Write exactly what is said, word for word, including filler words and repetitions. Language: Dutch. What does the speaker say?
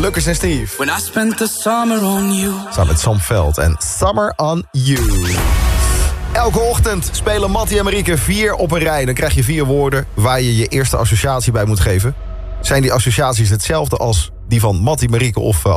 Lucas en Steve. When I spent the summer on you. Samen met Sam Veld en Summer on You. Elke ochtend spelen Mattie en Marieke vier op een rij. Dan krijg je vier woorden waar je je eerste associatie bij moet geven. Zijn die associaties hetzelfde als die van Mattie, Marieke of... Uh,